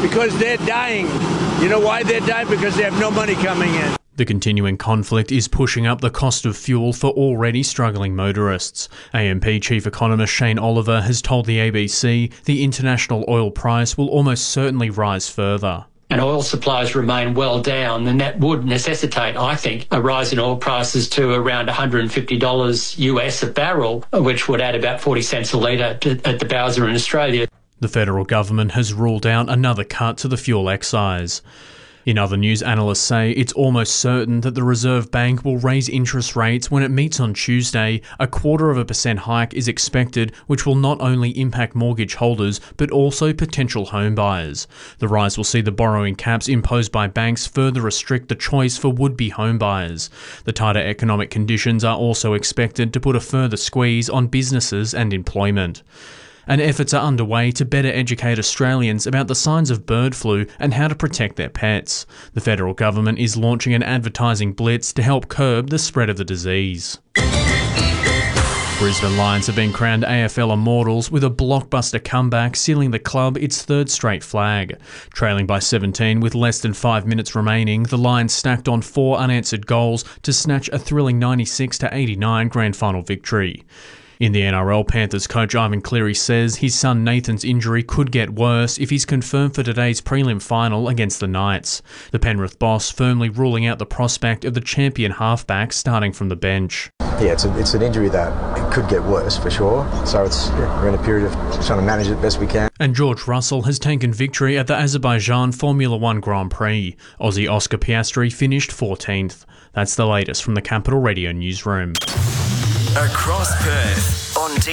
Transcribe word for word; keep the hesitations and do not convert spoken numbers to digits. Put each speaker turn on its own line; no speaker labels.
because they're dying. You know why they're dying? Because they have no money coming in.
The continuing conflict is pushing up the cost of fuel for already struggling motorists. A M P Chief Economist Shane Oliver has told the A B C the international oil price will almost certainly rise further.
And oil supplies remain well down, then that would necessitate, I think, a rise in oil prices to around one hundred fifty dollars U S a barrel, which would add about forty cents a litre at the Bowser in Australia.
The federal government has ruled out another cut to the fuel excise. In other news, analysts say it's almost certain that the Reserve Bank will raise interest rates when it meets on Tuesday. A quarter of a percent hike is expected, which will not only impact mortgage holders, but also potential home buyers. The rise will see the borrowing caps imposed by banks further restrict the choice for would-be home buyers. The tighter economic conditions are also expected to put a further squeeze on businesses and employment. And efforts are underway to better educate Australians about the signs of bird flu and how to protect their pets. The federal government is launching an advertising blitz to help curb the spread of the disease. Brisbane Lions have been crowned A F L Immortals with a blockbuster comeback, sealing the club its third straight flag. Trailing by seventeen with less than five minutes remaining, the Lions stacked on four unanswered goals to snatch a thrilling ninety-six to eighty-nine grand final victory. In the N R L, Panthers coach Ivan Cleary says his son Nathan's injury could get worse if he's confirmed for today's prelim final against the Knights. The Penrith boss firmly ruling out the prospect of the champion halfback starting from the bench.
Yeah, it's, a, it's an injury that it could get worse for sure. So it's yeah, we're in a period of trying to manage it best we can.
And George Russell has taken victory at the Azerbaijan Formula One Grand Prix. Aussie Oscar Piastri finished fourteenth. That's the latest from the Capital Radio newsroom.
Across Perth on